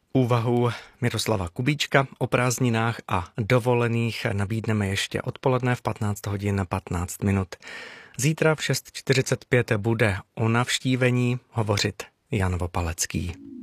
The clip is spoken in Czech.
Úvahu Miroslava Kubíčka o prázdninách a dovolených nabídneme ještě odpoledne v 15 hodin 15 minut. Zítra v 6:45 bude o navštívení hovořit Jan Vopalecký.